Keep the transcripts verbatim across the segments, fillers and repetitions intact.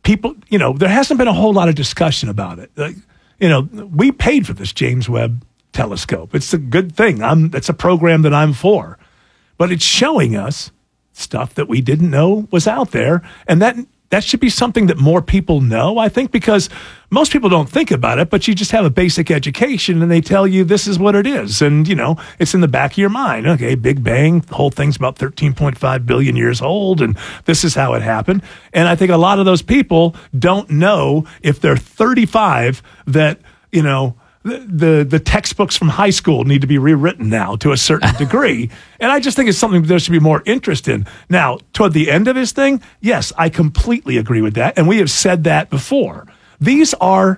people, you know, there hasn't been a whole lot of discussion about it. Like, you know, we paid for this James Webb Telescope. It's a good thing. I'm, it's a program that I'm for. But it's showing us stuff that we didn't know was out there. And that that should be something that more people know, I think, because most people don't think about it, but you just have a basic education and they tell you this is what it is. And, you know, it's in the back of your mind. Okay, Big Bang, the whole thing's about thirteen point five billion years old, and this is how it happened. And I think a lot of those people don't know, if they're thirty-five, that, you know, The, the the textbooks from high school need to be rewritten now to a certain degree. And I just think it's something there should be more interest in. Now, toward the end of his thing, yes, I completely agree with that. And we have said that before. These are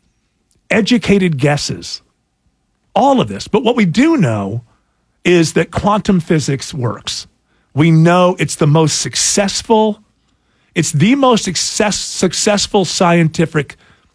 educated guesses, all of this. But what we do know is that quantum physics works. We know it's the most successful, it's the most success, successful scientific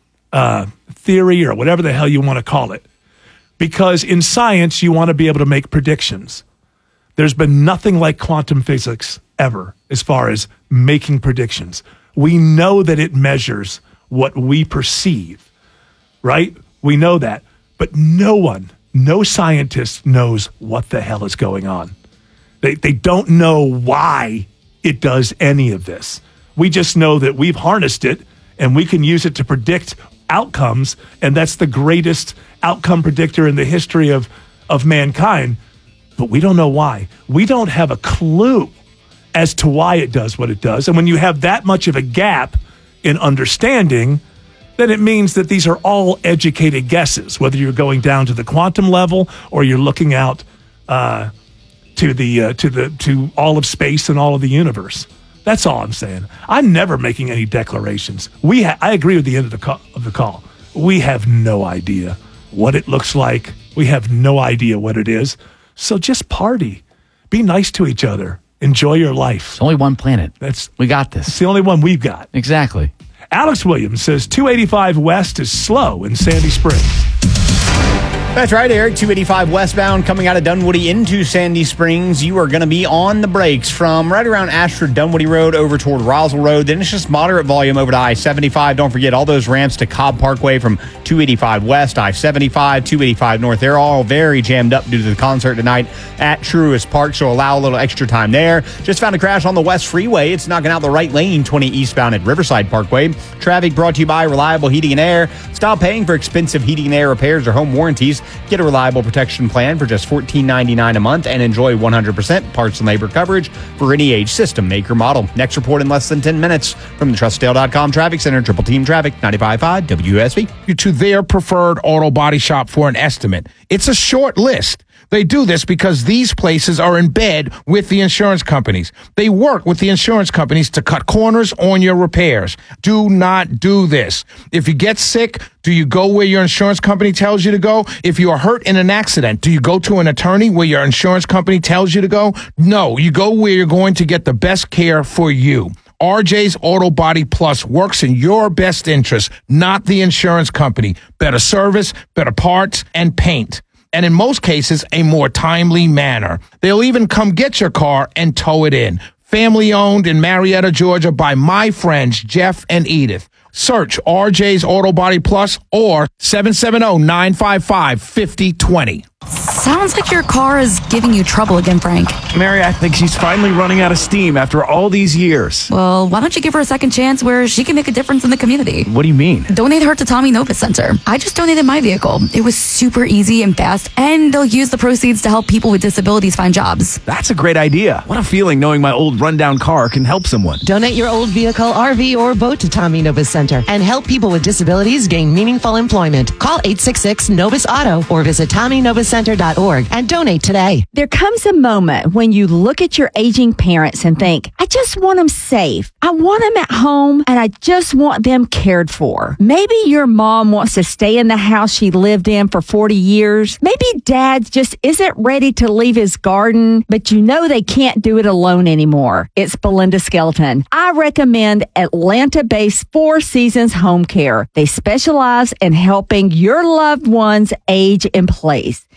uh theory, or whatever the hell you want to call it. Because in science, you want to be able to make predictions. There's been nothing like quantum physics ever as far as making predictions. We know that it measures what we perceive, right? We know that. But no one, no scientist knows what the hell is going on. They, they don't know why it does any of this. We just know that we've harnessed it and we can use it to predict outcomes, and that's the greatest outcome predictor in the history of, of mankind. But we don't know why. We don't have a clue as to why it does what it does. And when you have that much of a gap in understanding, then it means that these are all educated guesses, whether you're going down to the quantum level or you're looking out uh, to the uh, to the to all of space and all of the universe. That's all I'm saying. I'm never making any declarations. We ha- I agree with the end of the call, of the call. We have no idea what it looks like. We have no idea what it is. So just party. Be nice to each other. Enjoy your life. It's only one planet. That's we got this. It's the only one we've got. Exactly. Alex Williams says two eighty-five West is slow in Sandy Springs. That's right, Eric. two eighty-five westbound coming out of Dunwoody into Sandy Springs. You are going to be on the brakes from right around Ashford Dunwoody Road over toward Roswell Road. Then it's just moderate volume over to I seventy-five. Don't forget all those ramps to Cobb Parkway from two eighty-five West, I seventy-five, two eighty-five North. They're all very jammed up due to the concert tonight at Truist Park, so allow a little extra time there. Just found a crash on the West Freeway. It's knocking out the right lane, twenty eastbound at Riverside Parkway. Traffic brought to you by Reliable Heating and Air. Stop paying for expensive heating and air repairs or home warranties. Get a reliable protection plan for just fourteen ninety-nine a month and enjoy one hundred percent parts and labor coverage for any age, system, maker, model. Next report in less than ten minutes from the trust dale dot com Traffic Center. Triple Team Traffic, ninety-five point five W S B. To their preferred auto body shop for an estimate. It's a short list. They do this because these places are in bed with the insurance companies. They work with the insurance companies to cut corners on your repairs. Do not do this. If you get sick, do you go where your insurance company tells you to go? If you are hurt in an accident, do you go to an attorney where your insurance company tells you to go? No, you go where you're going to get the best care for you. R J's Auto Body Plus works in your best interest, not the insurance company. Better service, better parts, and paint. And in most cases, a more timely manner. They'll even come get your car and tow it in. Family owned in Marietta, Georgia by my friends Jeff and Edith. Search R J's Auto Body Plus or seven seven zero, nine five five, five zero two zero. Sounds like your car is giving you trouble again, Frank. Mary, I think she's finally running out of steam after all these years. Well, why don't you give her a second chance where she can make a difference in the community? What do you mean? Donate her to Tommy Nova Center. I just donated my vehicle. It was super easy and fast, and they'll use the proceeds to help people with disabilities find jobs. That's a great idea. What a feeling knowing my old rundown car can help someone. Donate your old vehicle, R V, or boat to Tommy Nova Center and help people with disabilities gain meaningful employment. Call eight six six, Novus Auto or visit tommy nova center dot org and donate today. There comes a moment when you look at your aging parents and think, I just want them safe. I want them at home and I just want them cared for. Maybe your mom wants to stay in the house she lived in for forty years. Maybe dad just isn't ready to leave his garden, but you know they can't do it alone anymore. It's Belinda Skelton. I recommend Atlanta-based Four Seasons Home Care. They specialize in helping your loved ones age in place.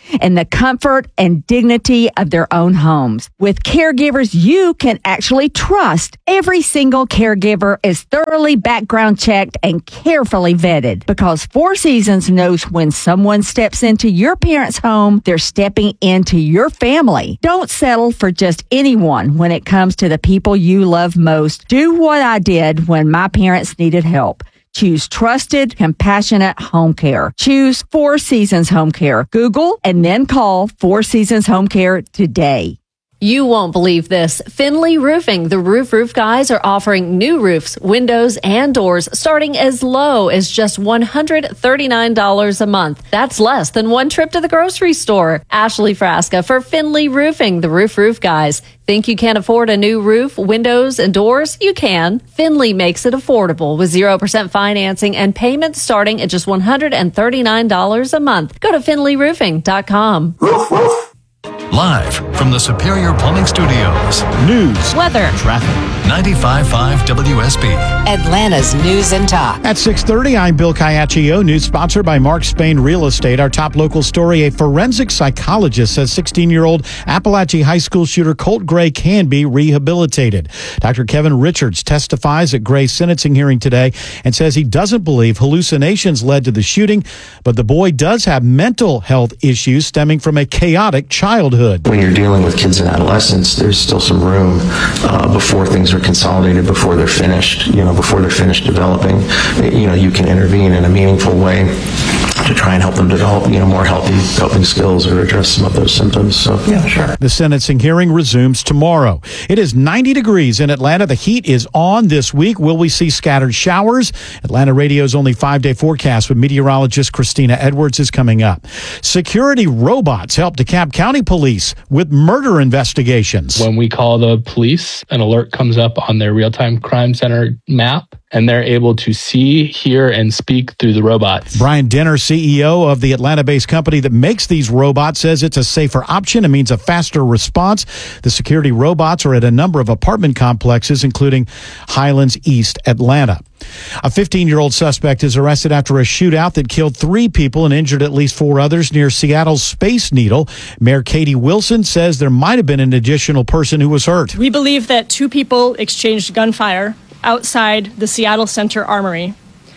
in the comfort and dignity of their own homes. With caregivers you can actually trust, every single caregiver is thoroughly background checked and carefully vetted, because Four Seasons knows when someone steps into your parents' home, they're stepping into your family. Don't settle for just anyone when it comes to the people you love most. Do what I did when my parents needed help. Choose trusted, compassionate home care. Choose Four Seasons Home Care. Google and then call Four Seasons Home Care today. You won't believe this. Finley Roofing, the Roof Roof guys, are offering new roofs, windows, and doors starting as low as just one hundred thirty-nine dollars a month. That's less than one trip to the grocery store. Ashley Frasca for Finley Roofing, the Roof Roof guys. Think you can't afford a new roof, windows, and doors? You can. Finley makes it affordable with zero percent financing and payments starting at just one hundred thirty-nine dollars a month. Go to finley roofing dot com. Roof, roof. Live from the Superior Plumbing Studios. News, weather, traffic. ninety-five point five W S B. Atlanta's News and Talk. At six thirty, I'm Bill Caiaccio. News sponsored by Mark Spain Real Estate. Our top local story, a forensic psychologist says sixteen-year-old Appalachia High School shooter Colt Gray can be rehabilitated. Doctor Kevin Richards testifies at Gray's sentencing hearing today and says he doesn't believe hallucinations led to the shooting, but the boy does have mental health issues stemming from a chaotic childhood. When you're dealing with kids in adolescence, there's still some room uh, before things are consolidated, before they're finished, you know, before they're finished developing. You know, you can intervene in a meaningful way to try and help them develop, you know, more healthy coping skills or address some of those symptoms. So, yeah, sure. The sentencing hearing resumes tomorrow. It is ninety degrees in Atlanta. The heat is on this week. Will we see scattered showers? Atlanta Radio's only five-day forecast with meteorologist Christina Edwards is coming up. Security robots help DeKalb County Police with murder investigations. When we call the police, an alert comes up on their real-time crime center map, and they're able to see, hear, and speak through the robots. Brian Denner, C E O of the Atlanta-based company that makes these robots, says it's a safer option. It means a faster response. The security robots are at a number of apartment complexes, including Highlands East Atlanta. A fifteen-year-old suspect is arrested after a shootout that killed three people and injured at least four others near Seattle's Space Needle. Mayor Katie Wilson says there might have been an additional person who was hurt. We believe that two people exchanged gunfire outside the Seattle Center Armory.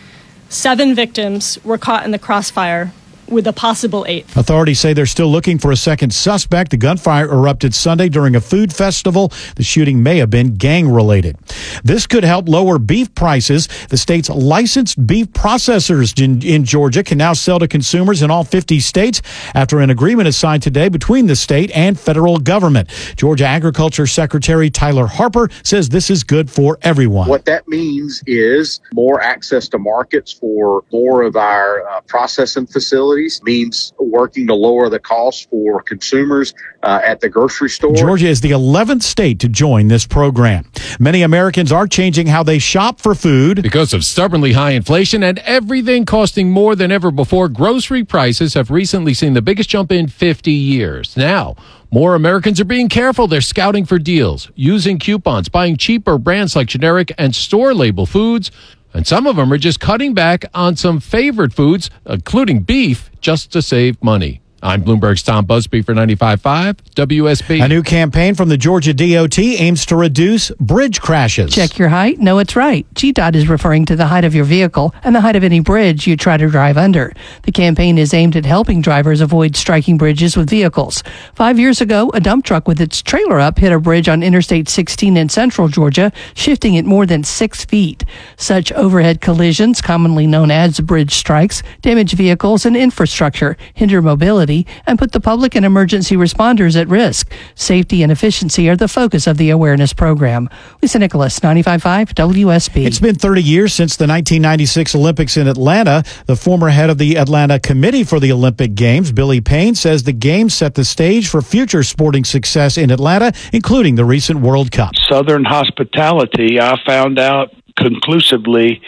Seven victims were caught in the crossfire, with a possible eighth. Authorities say they're still looking for a second suspect. The gunfire erupted Sunday during a food festival. The shooting may have been gang-related. This could help lower beef prices. The state's licensed beef processors in, in Georgia can now sell to consumers in all fifty states after an agreement is signed today between the state and federal government. Georgia Agriculture Secretary Tyler Harper says this is good for everyone. What that means is more access to markets for more of our uh, processing facilities. Means working to lower the cost for consumers uh, at the grocery store. Georgia is the eleventh state to join this program. Many Americans are changing how they shop for food. Because of stubbornly high inflation and everything costing more than ever before, grocery prices have recently seen the biggest jump in fifty years. Now, more Americans are being careful. They're scouting for deals, using coupons, buying cheaper brands like generic and store label foods. And some of them are just cutting back on some favorite foods, including beef, just to save money. I'm Bloomberg's Tom Busby for ninety-five point five W S B. A new campaign from the Georgia D O T aims to reduce bridge crashes. Check your height? No, it's right. G DOT is referring to the height of your vehicle and the height of any bridge you try to drive under. The campaign is aimed at helping drivers avoid striking bridges with vehicles. Five years ago, a dump truck with its trailer up hit a bridge on Interstate sixteen in central Georgia, shifting it more than six feet. Such overhead collisions, commonly known as bridge strikes, damage vehicles and infrastructure, hinder mobility, and put the public and emergency responders at risk. Safety and efficiency are the focus of the awareness program. Lisa Nicholas, ninety-five point five W S B. It's been thirty years since the nineteen ninety-six Olympics in Atlanta. The former head of the Atlanta Committee for the Olympic Games, Billy Payne, says the Games set the stage for future sporting success in Atlanta, including the recent World Cup. Southern hospitality, I found out conclusively,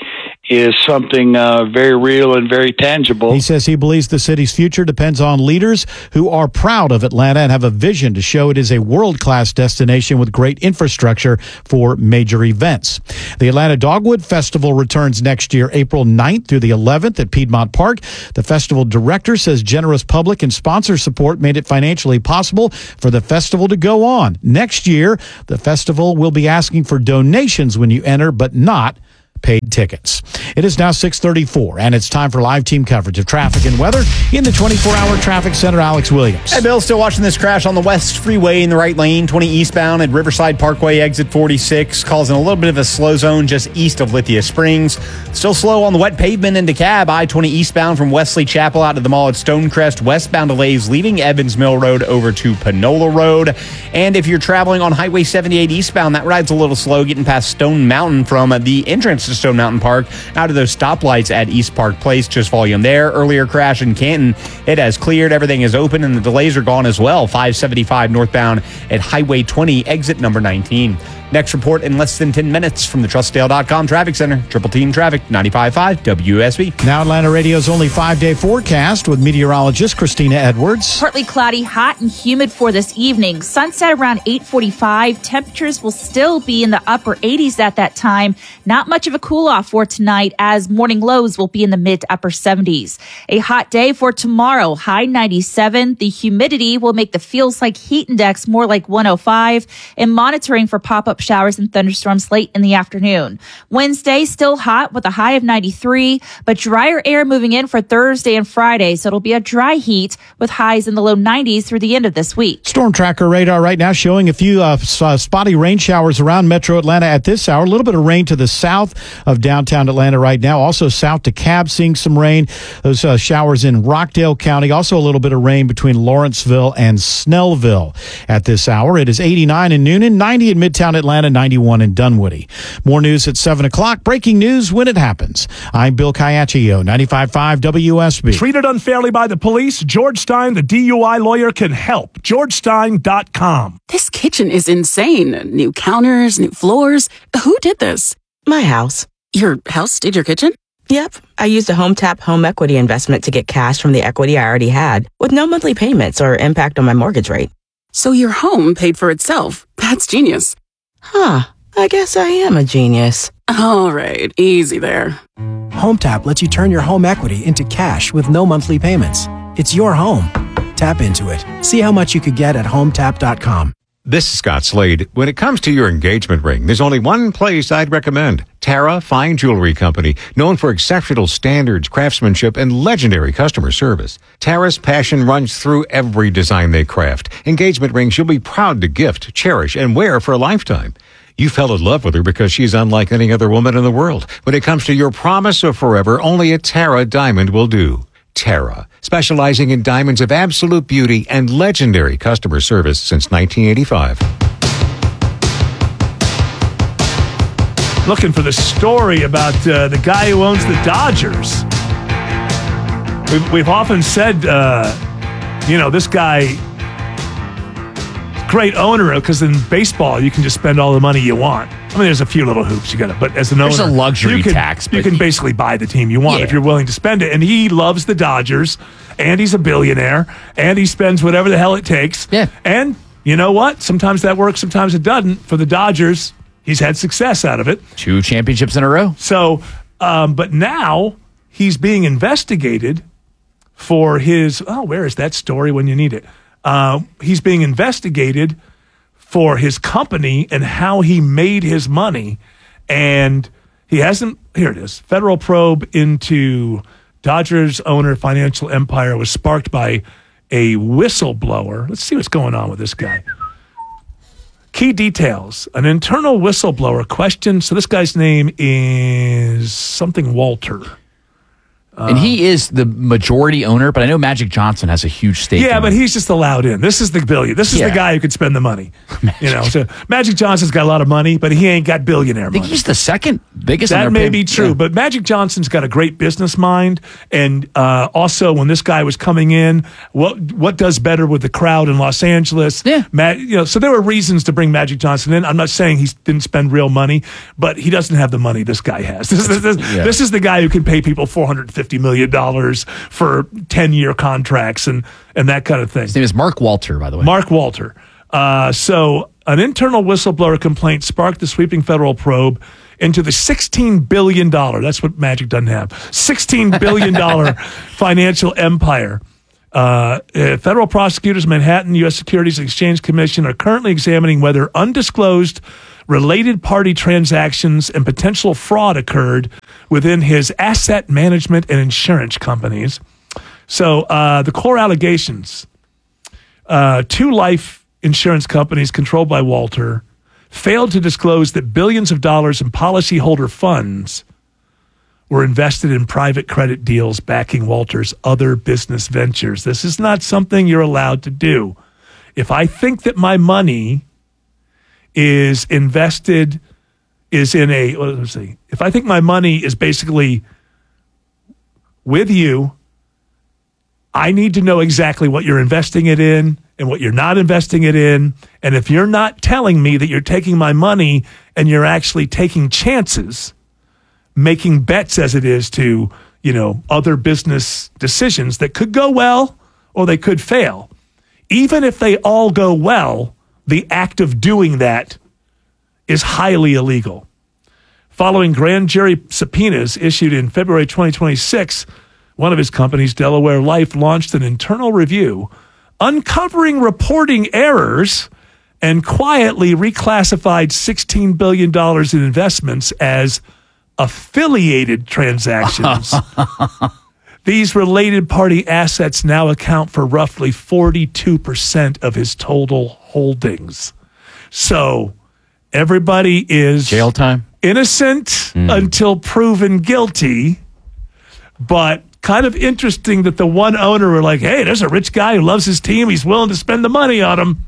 is something uh, very real and very tangible. He says he believes the city's future depends on leaders who are proud of Atlanta and have a vision to show it is a world-class destination with great infrastructure for major events. The Atlanta Dogwood Festival returns next year, April ninth through the eleventh at Piedmont Park. The festival director says generous public and sponsor support made it financially possible for the festival to go on. Next year, the festival will be asking for donations when you enter, but not paid tickets. It is now six thirty-four, and it's time for live team coverage of traffic and weather in the twenty-four hour traffic center. Alex Williams. Hey, Bill, still watching this crash on the West Freeway in the right lane, twenty eastbound at Riverside Parkway, exit forty-six, causing a little bit of a slow zone just east of Lithia Springs. Still slow on the wet pavement into Cab, I twenty eastbound from Wesley Chapel out to the mall at Stonecrest. Westbound delays leaving Evans Mill Road over to Panola Road. And if you're traveling on Highway seventy-eight eastbound, that ride's a little slow getting past Stone Mountain from the entrance to Stone Mountain Park out of those stoplights at East Park Place. Just volume there. Earlier crash in Canton. It has cleared. Everything is open and the delays are gone as well. five seventy-five northbound at Highway twenty, exit number nineteen. Next report in less than ten minutes from the Trustdale dot com Traffic Center. Triple Team Traffic, ninety-five point five W S B. Now Atlanta Radio's only five-day forecast with meteorologist Christina Edwards. Partly cloudy, hot and humid for this evening. Sunset around eight forty-five. Temperatures will still be in the upper eighties at that time. Not much of a cool-off for tonight as morning lows will be in the mid to upper seventies. A hot day for tomorrow, high ninety-seven. The humidity will make the feels like heat index more like one oh five, and monitoring for pop-up showers and thunderstorms late in the afternoon. Wednesday, still hot with a high of ninety-three, but drier air moving in for Thursday and Friday, so it'll be a dry heat with highs in the low nineties through the end of this week. Storm tracker radar right now showing a few uh, spotty rain showers around metro Atlanta at this hour. A little bit of rain to the south of downtown Atlanta right now. Also south to Cab, seeing some rain. Those uh, showers in Rockdale County. Also a little bit of rain between Lawrenceville and Snellville at this hour. It is eighty-nine in Noonan, ninety in Midtown Atlanta. Atlanta, ninety-one in Dunwoody. More news at seven o'clock. Breaking news when it happens. I'm Bill Caiaccio, ninety-five point five W S B. Treated unfairly by the police? George Stein, the D U I lawyer, can help. george stein dot com. This kitchen is insane. New counters, new floors. Who did this? My house. Your house did your kitchen? Yep. I used a HomeTap home equity investment to get cash from the equity I already had with no monthly payments or impact on my mortgage rate. So your home paid for itself. That's genius. Huh. I guess I am a genius. All right. Easy there. HomeTap lets you turn your home equity into cash with no monthly payments. It's your home. Tap into it. See how much you could get at home tap dot com. This is Scott Slade. When it comes to your engagement ring, there's only one place I'd recommend. Tara Fine Jewelry Company, known for exceptional standards, craftsmanship, and legendary customer service. Tara's passion runs through every design they craft. Engagement rings you'll be proud to gift, cherish, and wear for a lifetime. You fell in love with her because she's unlike any other woman in the world. When it comes to your promise of forever, only a Tara diamond will do. Tara, specializing in diamonds of absolute beauty and legendary customer service since nineteen eighty-five. Looking for the story about uh, the guy who owns the Dodgers. We've, we've often said, uh, you know, this guy, great owner, because in baseball you can just spend all the money you want. I mean, there's a few little hoops you got to, but as an There's owner, a luxury you can, tax, you but can he- basically buy the team you want Yeah. if you're willing to spend it. And he loves the Dodgers, and he's a billionaire, and he spends whatever the hell it takes. Yeah. And you know what? Sometimes that works, sometimes it doesn't. For the Dodgers, he's had success out of it. Two championships in a row. So, um, but now he's being investigated for his, oh, where is that story when you need it? Uh, he's being investigated for his company and how he made his money. And he hasn't, here it is, federal probe into Dodgers owner financial empire was sparked by a whistleblower. Let's see what's going on with this guy. Key details. An internal whistleblower questioned, so this guy's name is something Walter. And he is the majority owner, but I know Magic Johnson has a huge stake. Yeah, in but him. he's just allowed in. This is the billion. This is Yeah. the guy who could spend the money. You know, so Magic Johnson's got a lot of money, but he ain't got billionaire I think money. he's the second biggest. on That their may pay- be true, yeah. but Magic Johnson's got a great business mind, and uh, also when this guy was coming in, what what does better with the crowd in Los Angeles? Yeah, Ma- you know, so there were reasons to bring Magic Johnson in. I'm not saying he didn't spend real money, but he doesn't have the money this guy has. This, is- this, is- Yeah. this is the guy who can pay people four hundred fifty million dollars for ten year contracts and and that kind of thing. His name is Mark Walter, by the way. Mark Walter. Uh, so an internal whistleblower complaint sparked the sweeping federal probe into the sixteen billion dollars, that's what Magic doesn't have, sixteen billion dollars financial empire. Uh, uh, federal prosecutors, Manhattan U S Securities and Exchange Commission, are currently examining whether undisclosed related party transactions and potential fraud occurred within his asset management and insurance companies. So uh, the core allegations, uh, two life insurance companies controlled by Walter failed to disclose that billions of dollars in policyholder funds were invested in private credit deals backing Walter's other business ventures. This is not something you're allowed to do. If I think that my money is invested, is in a, let's see, if I think my money is basically with you, I need to know exactly what you're investing it in and what you're not investing it in. And if you're not telling me that you're taking my money and you're actually taking chances, making bets as it is to, you know, other business decisions that could go well or they could fail. Even if they all go well, the act of doing that is highly illegal. Following grand jury subpoenas issued in February twenty twenty-six, one of his companies, Delaware Life, launched an internal review uncovering reporting errors and quietly reclassified sixteen billion dollars in investments as affiliated transactions. These related party assets now account for roughly forty-two percent of his total holdings. So everybody is jail time, innocent mm. until proven guilty, but kind of interesting that the one owner were like, hey, there's a rich guy who loves his team. He's willing to spend the money on him.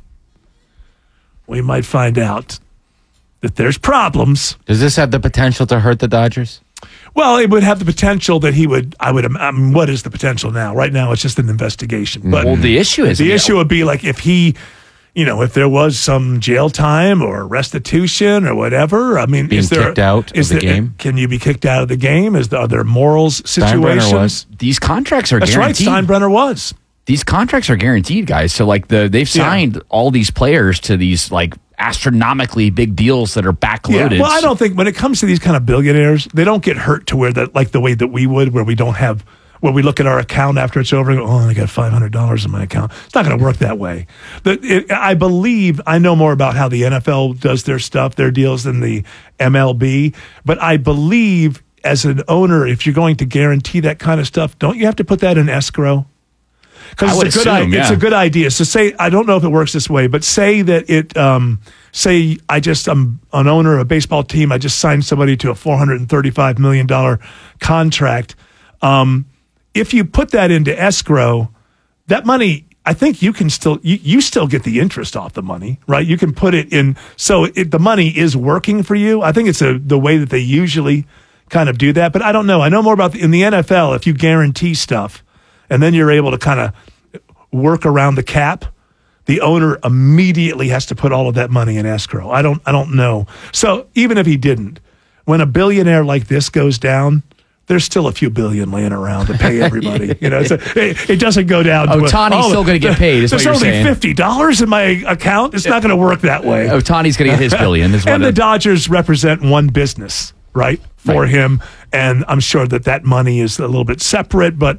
We might find out that there's problems. Does this have the potential to hurt the Dodgers? Well, it would have the potential that he would, I would, I mean, what is the potential now? Right now, it's just an investigation. But well, the issue is, the yeah. issue would be like if he, you know, if there was some jail time or restitution or whatever. I mean, Being is there kicked out is of the there, game? Can you be kicked out of the game? Is there, are there morals Steinbrenner situations? was. These contracts are That's guaranteed. right. Steinbrenner was. These contracts are guaranteed, guys. So like the they've signed yeah. all these players to these like astronomically big deals that are backloaded. Yeah. Well, I don't think when it comes to these kind of billionaires, they don't get hurt to where that like the way that we would, where we don't have, where we look at our account after it's over and go, oh, I got five hundred dollars in my account. It's not going to work that way. The, it, I believe I know more about how the N F L does their stuff, their deals, than the M L B. But I believe as an owner, if you're going to guarantee that kind of stuff, don't you have to put that in escrow? Because it's a good assume, idea. yeah. It's a good idea. So say, I don't know if it works this way, but say that it, um, say I just, I'm an owner of a baseball team. I just signed somebody to a four hundred thirty-five million dollars contract. Um, if you put that into escrow, that money, I think you can still, you, you still get the interest off the money, right? You can put it in. So it, the money is working for you. I think it's a, the way that they usually kind of do that, but I don't know. I know more about the, in the N F L, if you guarantee stuff, and then you're able to kind of work around the cap, the owner immediately has to put all of that money in escrow. I don't I don't know. So even if he didn't, when a billionaire like this goes down, there's still a few billion laying around to pay everybody. You know, it's a, it, it doesn't go down to Ohtani's oh, still going to get paid, is There's what you're only saying. fifty dollars in my account. It's not going to work that way. Ohtani's going to get his billion. Is and what the it- Dodgers represent one business, right, for Right. him. And I'm sure that that money is a little bit separate, but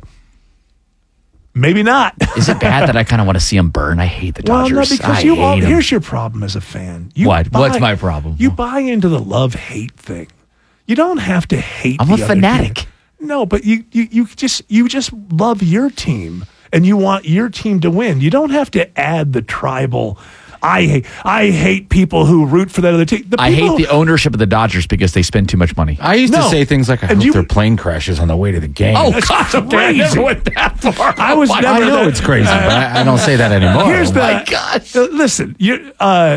maybe not. Is it bad that I kind of want to see him burn? I hate the Well, Dodgers. no, because I you hate all, 'em. here's your problem as a fan. You What? buy- What's my problem? You buy into the love-hate thing. You don't have to hate I'm the a other fanatic. team. No, but you, you you just you just love your team and you want your team to win. You don't have to add the tribal. I hate I hate people who root for that other team. The I hate people- the ownership of the Dodgers because they spend too much money. I used No. to say things like, I And hope you- their plane crashes on the way to the game. Oh, That's God, I crazy. never went that far. I was Oh, my- never I know that- it's crazy, but I, I don't say that anymore. Here's Oh the my gosh. uh, listen. You uh,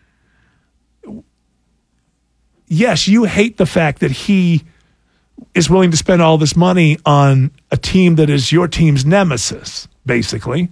yes, you hate the fact that he is willing to spend all this money on a team that is your team's nemesis, basically.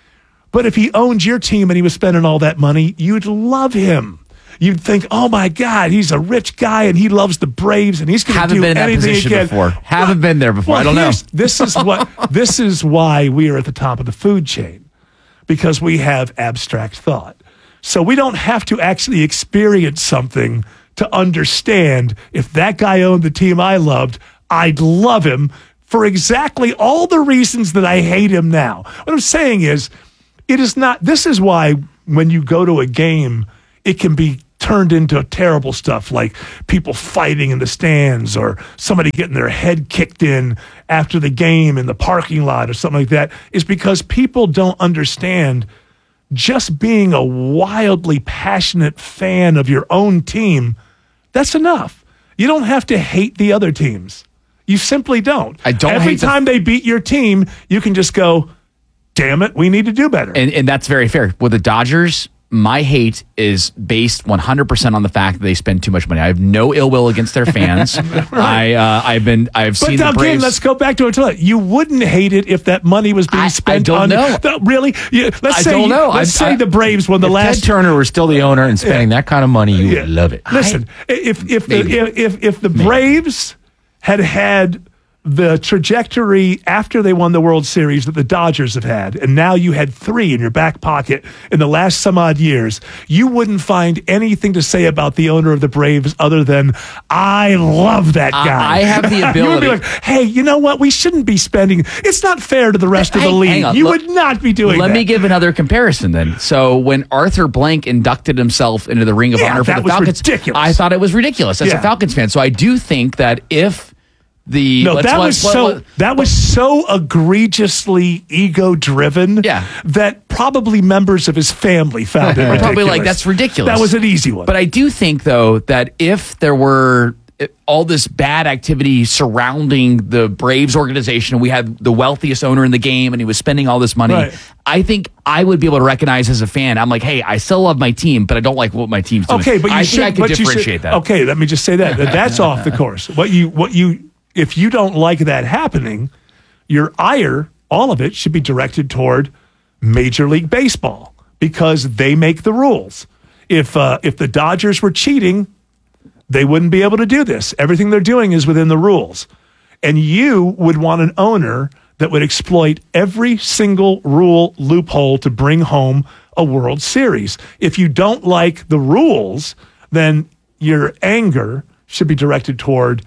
But if he owned your team and he was spending all that money, you'd love him. You'd think, oh my God, he's a rich guy and he loves the Braves and he's going to Haven't do been in that anything position again. before. Haven't been there before. Well, I don't know. here's- This is what. This is why we are at the top of the food chain, because we have abstract thought. So we don't have to actually experience something to understand if that guy owned the team I loved, I'd love him for exactly all the reasons that I hate him now. What I'm saying is, it is not. This is why when you go to a game, it can be turned into terrible stuff like people fighting in the stands or somebody getting their head kicked in after the game in the parking lot or something like that, is because people don't understand just being a wildly passionate fan of your own team. That's enough. You don't have to hate the other teams. You simply don't. I don't Every hate the- time they beat your team, you can just go, damn it, we need to do better. And, and that's very fair. With the Dodgers, my hate is based one hundred percent on the fact that they spend too much money. I have no ill will against their fans. I, uh, I've been, I've But seen the again, Braves. let's go back to it. You wouldn't hate it if that money was being I- I spent don't on. know. The, really? You, let's I say, don't know. Let's I- say I- the Braves won the if last. Ted Turner were still the owner and spending that kind of money, you would love it. Listen, if if the, Maybe. if, if if the Braves had had the trajectory after they won the World Series that the Dodgers have had, and now you had three in your back pocket in the last some odd years, you wouldn't find anything to say about the owner of the Braves other than, I love that I- guy. I have the you would ability- be like, hey, you know what? We shouldn't be spending. It's not fair to the rest of the Hang- league. hang on. You Let- would not be doing Let that. me give another comparison then. So when Arthur Blank inducted himself into the Ring of Yeah, Honor for that the was Falcons, ridiculous. I thought it was ridiculous as Yeah. a Falcons fan. So I do think that if the No, let's- that let- was let- so let- that was so egregiously ego driven. Yeah. that probably members of his family found it We're ridiculous. probably like, that's ridiculous. That was an easy one. But I do think, though, that if there were uh, all this bad activity surrounding the Braves organization, and we had the wealthiest owner in the game, and he was spending all this money, Right. I think I would be able to recognize as a fan, I'm like, hey, I still love my team, but I don't like what my team's doing. Okay, but you I should. think I can but you should- differentiate that. Okay, let me just say that that- that's off the course. What you what you if you don't like that happening, your ire, all of it, should be directed toward Major League Baseball because they make the rules. If uh, if the Dodgers were cheating, they wouldn't be able to do this. Everything they're doing is within the rules, and you would want an owner that would exploit every single rule loophole to bring home a World Series. If you don't like the rules, then your anger should be directed toward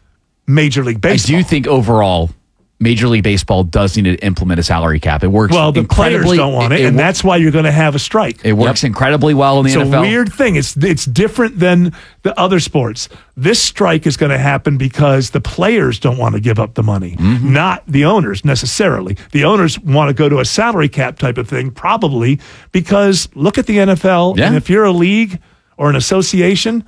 Major League Baseball. I do think overall, Major League Baseball does need to implement a salary cap. It works. Well, the players incredibly- don't want it, it and wo- that's why you're going to have a strike. It works incredibly well in the it's N F L. a weird thing. It's it's different than the other sports. This strike is going to happen because the players don't want to give up the money, Mm-hmm. not the owners necessarily. The owners want to go to a salary cap type of thing, probably because look at the N F L, Yeah. and if you're a league or an association,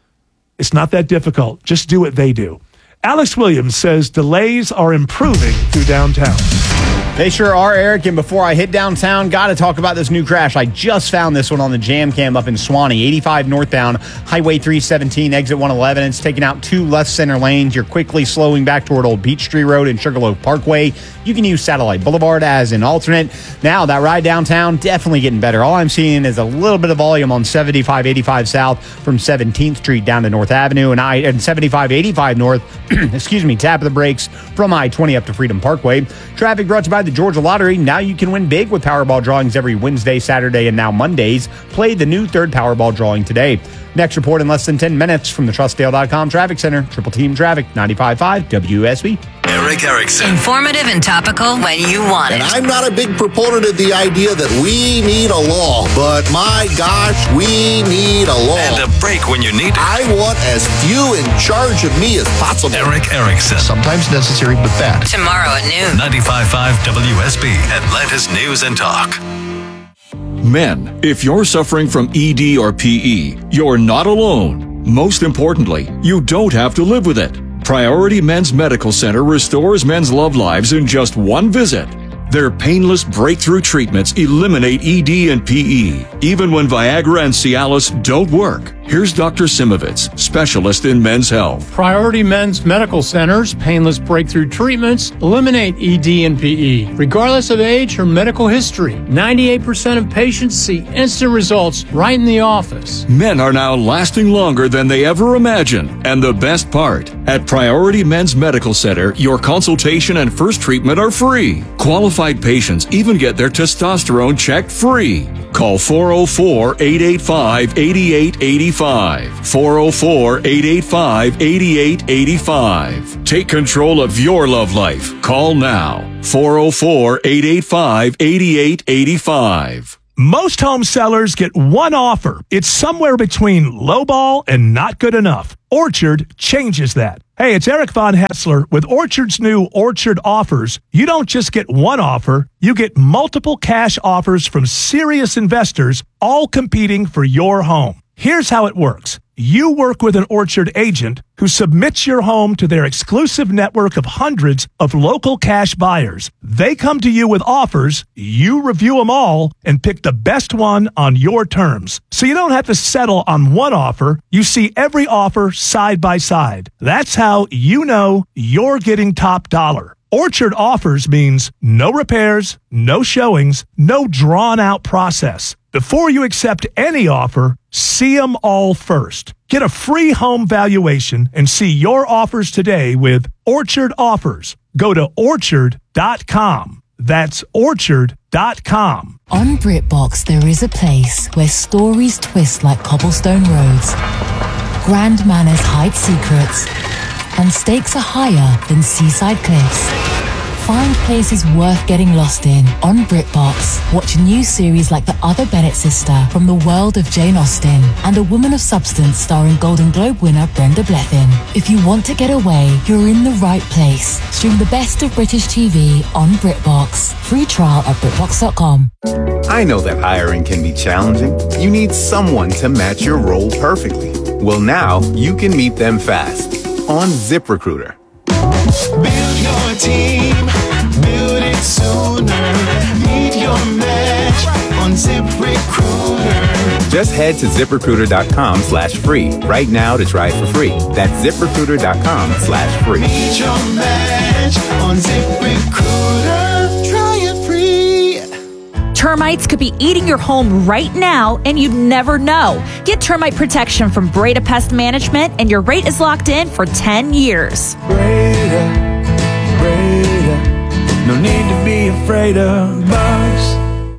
it's not that difficult. Just do what they do. Alex Williams says delays are improving through downtown. They sure are, Eric. And before I hit downtown, got to talk about this new crash. I just found this one on the Jam Cam up in Swanee, eighty-five northbound, Highway three seventeen, exit one eleven. It's taking out two left center lanes. You're quickly slowing back toward Old Peachtree Road and Sugarloaf Parkway. You can use Satellite Boulevard as an alternate. Now, that ride downtown, definitely getting better. All I'm seeing is a little bit of volume on seventy-five eighty-five south from seventeenth Street down to North Avenue, and I and seventy-five eighty-five north, excuse me, tap of the brakes from I twenty up to Freedom Parkway. Traffic brought to you by the Georgia Lottery. Now you can win big with Powerball drawings every Wednesday, Saturday, and now Mondays. Play the new third Powerball drawing today. Next report in less than ten minutes from the Trustdale dot com Traffic Center. Triple Team Traffic, ninety-five point five W S B. Eric Erickson. Informative and topical when you want it. And I'm not a big proponent of the idea that we need a law, but my gosh, we need a law. And a break when you need it. I want as few in charge of me as possible. Eric Erickson. Sometimes necessary, but bad. Tomorrow at noon. ninety-five point five W S B, Atlanta's News and Talk. Men, if you're suffering from E D or P E, you're not alone. Most importantly, you don't have to live with it. Priority Men's Medical Center restores men's love lives in just one visit. Their painless breakthrough treatments eliminate E D and P E, even when Viagra and Cialis don't work. Here's Doctor Simovitz, specialist in men's health. Priority Men's Medical Center's painless breakthrough treatments eliminate E D and P E, regardless of age or medical history. ninety-eight percent of patients see instant results right in the office. Men are now lasting longer than they ever imagined. And the best part, at Priority Men's Medical Center, your consultation and first treatment are free. Qualified patients even get their testosterone checked free. Call four oh four, eight eight five, eight eight eight five. four oh four, eight eight five, eight eight eight five. Take control of your love life. Call now. four oh four, eight eight five, eight eight eight five. Most home sellers get one offer. It's somewhere between lowball and not good enough. Orchard changes that. Hey, it's Eric Von Hetzler with Orchard's new Orchard Offers. You don't just get one offer, you get multiple cash offers from serious investors, all competing for your home. Here's how it works. You work with an Orchard agent who submits your home to their exclusive network of hundreds of local cash buyers. They come to you with offers, you review them all, and pick the best one on your terms. So you don't have to settle on one offer. You see every offer side by side. That's how you know you're getting top dollar. Orchard Offers means no repairs, no showings, no drawn-out process. Before you accept any offer, see them all first. Get a free home valuation and see your offers today with Orchard Offers. Go to orchard dot com. That's orchard dot com. On BritBox, there is a place where stories twist like cobblestone roads, grand manners hide secrets, and stakes are higher than seaside cliffs. Find places worth getting lost in on BritBox. Watch new series like The Other Bennett Sister from the world of Jane Austen and A Woman of Substance starring Golden Globe winner Brenda Blethyn. If you want to get away, you're in the right place. Stream the best of British T V on BritBox. Free trial at BritBox dot com. I know that hiring can be challenging. You need someone to match your role perfectly. Well, now you can meet them fast on ZipRecruiter. Build your team, build it sooner. Meet your match on ZipRecruiter. Just head to ZipRecruiter.com slash free right now to try it for free. That's ZipRecruiter.com slash free. Meet your match on ZipRecruiter. Try it free. Termites could be eating your home right now, and you'd never know. Get termite protection from Breda Pest Management, and your rate is locked in for ten years. Breda, Breda, no need to be afraid of bugs.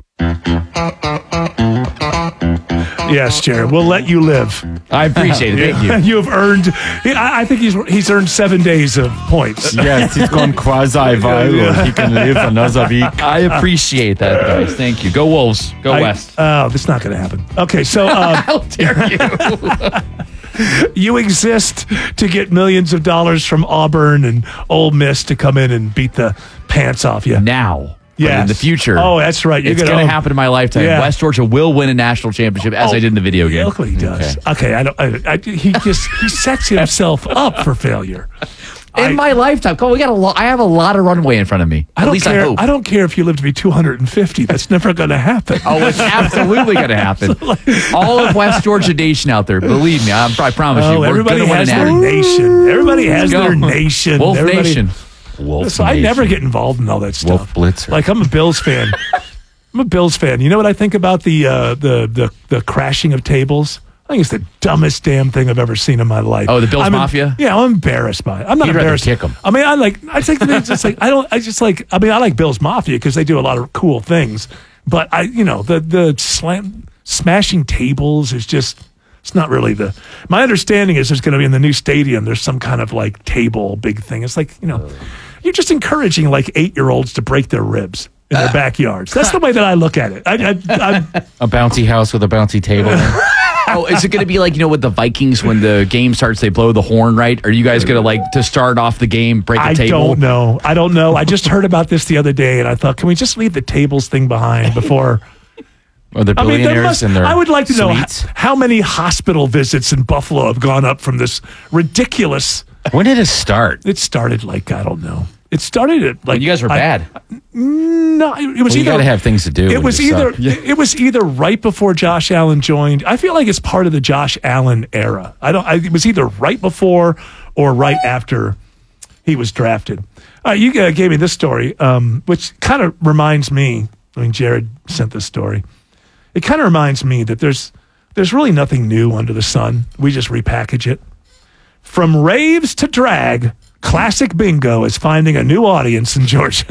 Yes, Jared, we'll let you live. I appreciate it. Thank you. You have earned, I I think he's he's earned seven days of points. Yes, he's gone quasi-viral. He can live another week. I appreciate that, guys. Thank you. Go Wolves. Go I, West. Oh, that's not going to happen. Okay, so. Um, How dare you? You exist to get millions of dollars from Auburn and Ole Miss to come in and beat the pants off you. Now. Yeah, in the future. Oh, that's right. You're it's gonna, going to happen in my lifetime. Yeah. West Georgia will win a national championship, as oh, I did in the video game. Look what he does. Okay, okay I don't. I, I, he just he sets himself up for failure. In I, my lifetime, Cole, we got a lot. I have a lot of runway in front of me. I At don't least care. I hope. I don't care if you live to be two hundred fifty. That's never going to happen. Oh, it's absolutely going to happen. All of West Georgia Nation out there, believe me, I, I promise oh, you, we're going to win has an their nation. Everybody has Let's their go. nation. Wolf Everybody, Nation. Wolf so Nation. I never get involved in all that stuff. Wolf Blitzer. Like I'm a Bills fan. I'm a Bills fan. You know what I think about the uh, the the the crashing of tables? I think it's the dumbest damn thing I've ever seen in my life. Oh, the Bills I'm Mafia? Em- yeah, I'm embarrassed by it. I'm not You'd rather embarrassed. kick 'em. I mean, I like. I think it's just like I don't. I just like. I mean, I like Bills Mafia because they do a lot of cool things. But I, you know, the the slam smashing tables is just. It's not really the. My understanding is there's going to be in the new stadium. There's some kind of like table big thing. It's like you know, you're just encouraging like eight year olds to break their ribs in their backyards. That's the way that I look at it. I, I, I'm, A bouncy house with a bouncy table. Oh, is it going to be like, you know, with the Vikings when the game starts, they blow the horn, right? Are you guys going to, like, to start off the game, break the I table? I don't know. I don't know. I just heard about this the other day, and I thought, can we just leave the tables thing behind before Or the I mean, there billionaires must- and their I would like to know suites. h- how many hospital visits in Buffalo have gone up from this ridiculous. When did it start? It started like, I don't know. It started at like you guys were I- bad. No, it, it was Well, you either. got to have things to do. It when was you either. suck. It was either right before Josh Allen joined. I feel like it's part of the Josh Allen era. I don't. I, it was either right before or right after he was drafted. Uh, you uh, gave me this story, um, which kind of reminds me. I mean, Jared sent this story. It kind of reminds me that there's there's really nothing new under the sun. We just repackage it. From raves to drag, Classic Bingo is finding a new audience in Georgia.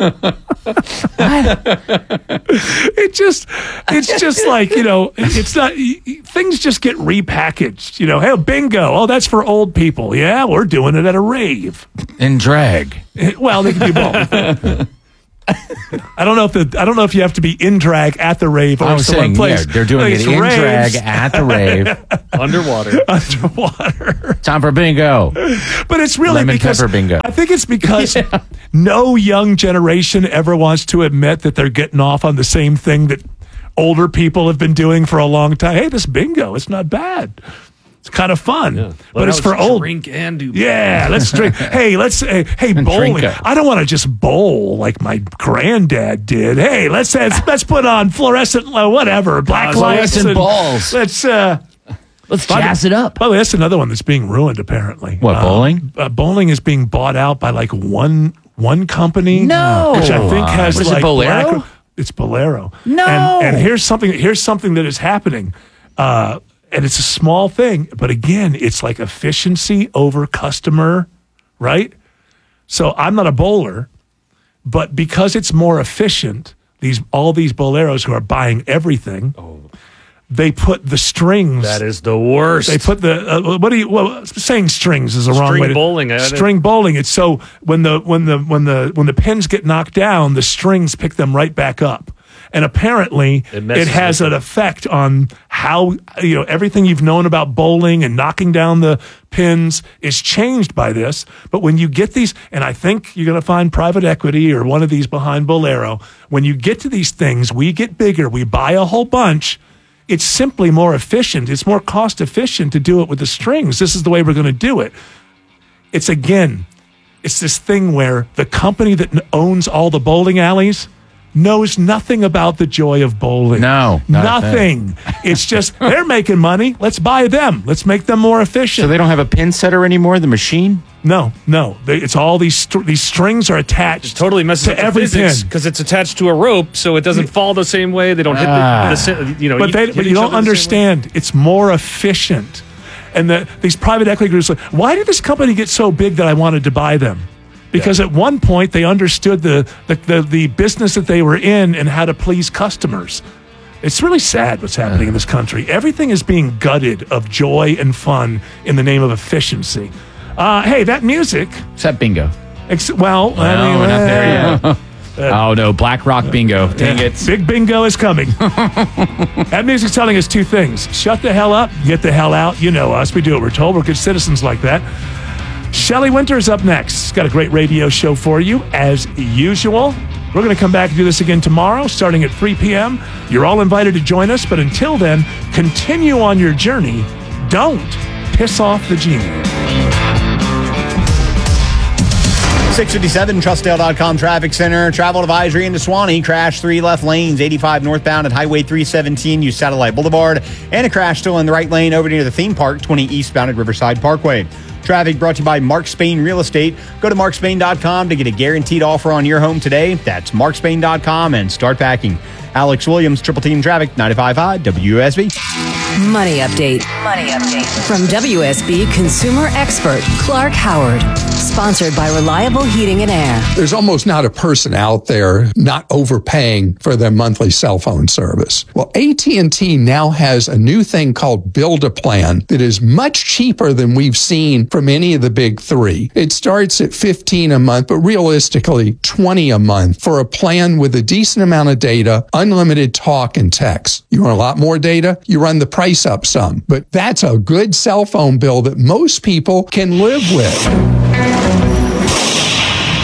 it just, it's just like, you know, it's not, things just get repackaged. You know, hey, bingo. Oh, that's for old people. Yeah, we're doing it at a rave. In drag. Well, they can do both. I don't know if the I don't know if you have to be in drag at the rave or I was some saying, place. yeah, they're doing Like, it it's in raves. drag at the rave. Underwater. Underwater. Time for bingo. But it's really Lemon because pepper bingo. I think it's because no young generation ever wants to admit that they're getting off on the same thing that older people have been doing for a long time. Hey, this bingo, it's not bad. It's kind of fun, but it's for old. Drink and do. Yeah, let's drink. Hey, let's hey, hey bowling. drink it. I don't want to just bowl like my granddad did. Hey, let's let's, let's put on fluorescent uh, whatever black lights Fluorescent and balls. Let's uh, Let's by the- jazz it up. By the way, that's another one that's being ruined. Apparently, What, Uh, bowling? Uh, bowling is being bought out by like one one company. No. which I think has What is it, like Bolero? black- it's Bolero. No. and, and here's something. Here's something that is happening. Uh, And it's a small thing, but again, it's like efficiency over customer, right? So I'm not a bowler, but because it's more efficient, these all these boleros who are buying everything, they put the strings. That is the worst. They put the uh, what do you? Well, saying strings is the wrong String way. to- bowling, I- String bowling. It's so when the when the when the when the pins get knocked down, the strings pick them right back up. And apparently, It it, messes has with an effect on how, you know, everything you've known about bowling and knocking down the pins is changed by this. But when you get these, and I think you're going to find private equity or one of these behind Bolero, when you get to these things, we get bigger, we buy a whole bunch. It's simply more efficient. It's more cost efficient to do it with the strings. This is the way we're going to do it. It's again, it's this thing where the company that n- owns all the bowling alleys knows nothing about the joy of bowling. No, not a nothing. It's just they're making money. Let's buy them. Let's make them more efficient. So they don't have a pin setter anymore, the machine? no, no. They, it's all these str- these strings are attached. It totally messes to up the every physics pin. because it's attached to a rope, so it doesn't fall the same way. They don't hit Ah. the, the sa- you know. But eat- they, hit but each you don't other the same way. understand. It's more efficient. And the, these private equity groups, are like, why did this company get so big that I wanted to buy them? Because at one point they understood the, the, the, the business that they were in and how to please customers. It's really sad what's happening in this country. Everything is being gutted of joy and fun in the name of efficiency. Uh, hey, that music. What's that bingo? Ex- well, I No, mean, we're not there uh, yet. Oh, no. Black Rock bingo. Dang yeah, it. Big bingo is coming. That music's telling us two things. Shut the hell up, get the hell out. You know us. We do what we're told. We're good citizens like that. Shelley Winter is up next. She's got a great radio show for you, as usual. We're going to come back and do this again tomorrow, starting at three p.m. You're all invited to join us, but until then, continue on your journey. Don't piss off the genie. six fifty-seven, Trustdale dot com Traffic Center. Travel advisory into Swanee. Crash three left lanes, eighty-five northbound at Highway three seventeen, use Satellite Boulevard. And a crash still in the right lane over near the theme park, twenty eastbound at Riverside Parkway. Traffic brought to you by Mark Spain Real Estate. Go to mark spain dot com to get a guaranteed offer on your home today. That's mark spain dot com and start packing. Alex Williams, Triple Team Traffic, ninety-five point five W S B. Money update. Money update. From W S B consumer expert Clark Howard. Sponsored by Reliable Heating and Air. There's almost not a person out there not overpaying for their monthly cell phone service. Well, A T and T now has a new thing called Build a Plan that is much cheaper than we've seen from any of the big three. It starts at fifteen dollars a month, but realistically twenty dollars a month for a plan with a decent amount of data, unlimited talk and text. You want a lot more data? You run the price up some, but that's a good cell phone bill that most people can live with.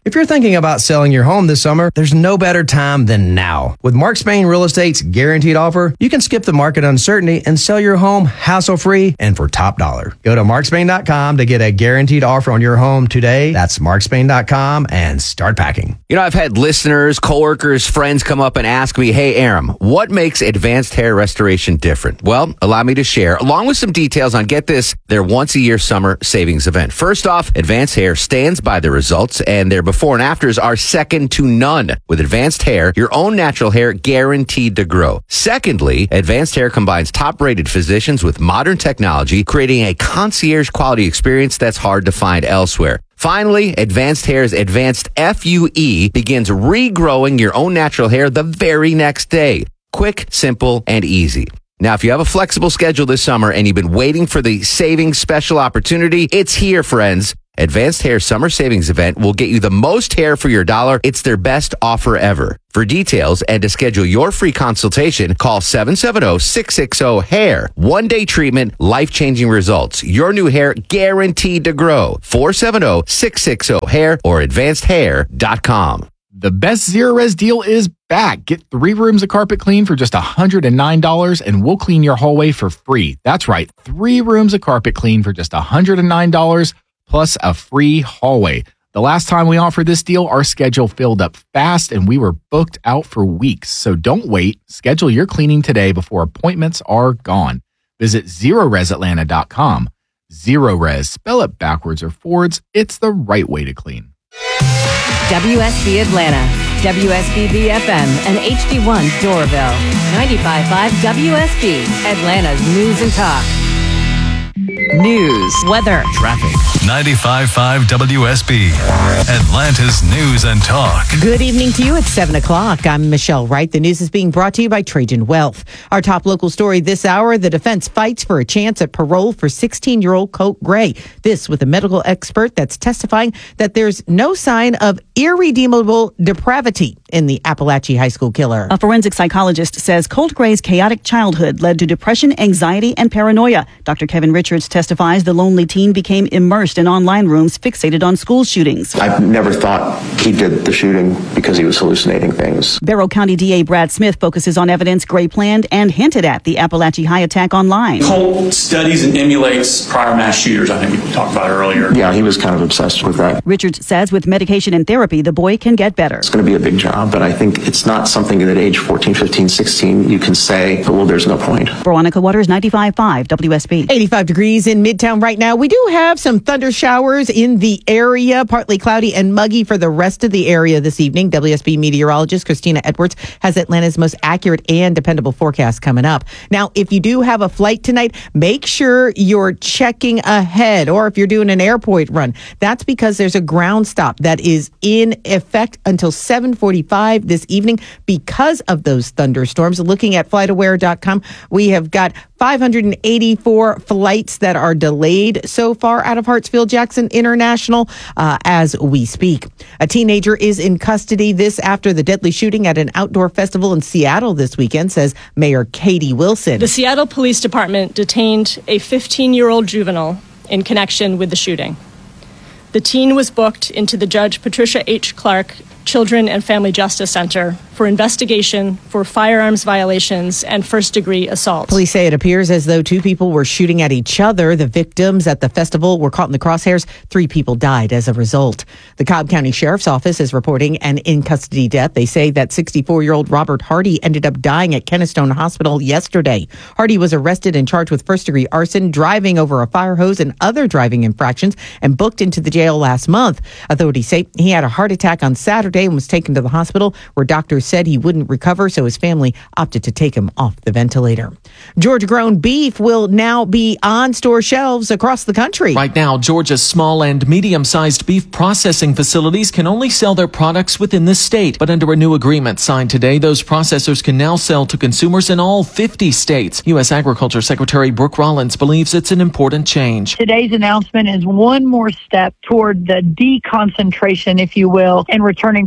If you're thinking about selling your home this summer, there's no better time than now. With Mark Spain Real Estate's guaranteed offer, you can skip the market uncertainty and sell your home hassle-free and for top dollar. Go to mark spain dot com to get a guaranteed offer on your home today. That's mark spain dot com and start packing. You know, I've had listeners, coworkers, friends come up and ask me, hey, Aram, what makes Advanced Hair Restoration different? Well, allow me to share, along with some details on, get this, their once-a-year summer savings event. First off, Advanced Hair stands by the results, and their before and afters are second to none. With Advanced Hair, your own natural hair guaranteed to grow. Secondly, Advanced Hair combines top-rated physicians with modern technology, creating a concierge quality experience that's hard to find elsewhere. Finally, Advanced Hair's Advanced F U E begins regrowing your own natural hair the very next day. Quick, simple, and easy. Now, if you have a flexible schedule this summer and you've been waiting for the savings special opportunity, it's here, friends. Advanced Hair Summer Savings Event will get you the most hair for your dollar. It's their best offer ever. For details and to schedule your free consultation, call seven seven zero, six six zero, hair. One-day treatment, life-changing results. Your new hair guaranteed to grow. four seven zero, six six zero, hair or advanced hair dot com. The best Zero Res deal is back. Get three rooms of carpet clean for just one hundred nine dollars and we'll clean your hallway for free. That's right, three rooms of carpet clean for just one hundred nine dollars plus a free hallway. The last time we offered this deal, our schedule filled up fast and we were booked out for weeks. So don't wait. Schedule your cleaning today before appointments are gone. Visit zero res atlanta dot com. Zero Res, spell it backwards or forwards. It's the right way to clean. W S B Atlanta, W S B B F M, and H D one Doraville. ninety-five point five W S B, Atlanta's news and talk. News, weather, traffic. ninety-five point five W S B, Atlanta's news and talk. Good evening to you. It's seven o'clock. I'm Michelle Wright. The news is being brought to you by Trajan Wealth. Our top local story this hour, the defense fights for a chance at parole for sixteen-year-old Colt Gray. This with a medical expert that's testifying that there's no sign of irredeemable depravity in the Appalachia High School killer. A forensic psychologist says Colt Gray's chaotic childhood led to depression, anxiety, and paranoia. Doctor Kevin Richards testifies the lonely teen became immersed in online rooms fixated on school shootings. I never thought he did the shooting because he was hallucinating things. Barrow County D A Brad Smith focuses on evidence Gray planned and hinted at the Appalachia High attack online. Colt studies and emulates prior mass shooters. I think we talked about it earlier. Yeah, he was kind of obsessed with that. Richards says with medication and therapy, the boy can get better. It's going to be a big job, but I think it's not something that at age fourteen, fifteen, sixteen you can say, well, there's no point. Veronica Waters, ninety-five point five W S B. eighty-five degrees in Midtown right now. We do have some thunder showers in the area, partly cloudy and muggy for the rest of the area this evening. W S B meteorologist Christina Edwards has Atlanta's most accurate and dependable forecast coming up. Now, if you do have a flight tonight, make sure you're checking ahead, or if you're doing an airport run, that's because there's a ground stop that is in effect until seven forty-five this evening because of those thunderstorms. Looking at flight aware dot com, we have got five hundred eighty-four flights that are delayed so far out of Hartsfield-Jackson International uh, as we speak. A teenager is in custody this after the deadly shooting at an outdoor festival in Seattle this weekend, says Mayor Katie Wilson. The Seattle Police Department detained a fifteen-year-old juvenile in connection with the shooting. The teen was booked into the Judge Patricia H. Clark Children and Family Justice Center for investigation for firearms violations and first-degree assault. Police say it appears as though two people were shooting at each other. The victims at the festival were caught in the crosshairs. Three people died as a result. The Cobb County Sheriff's Office is reporting an in-custody death. They say that sixty-four-year-old Robert Hardy ended up dying at Kennestone Hospital yesterday. Hardy was arrested and charged with first-degree arson, driving over a fire hose, and other driving infractions, and booked into the jail last month. Authorities say he had a heart attack on Saturday and was taken to the hospital where doctors said he wouldn't recover, so his family opted to take him off the ventilator. Georgia-grown beef will now be on store shelves across the country. Right now, Georgia's small and medium-sized beef processing facilities can only sell their products within the state. But under a new agreement signed today, those processors can now sell to consumers in all fifty states. U S Agriculture Secretary Brooke Rollins believes it's an important change. Today's announcement is one more step toward the deconcentration, if you will, and returning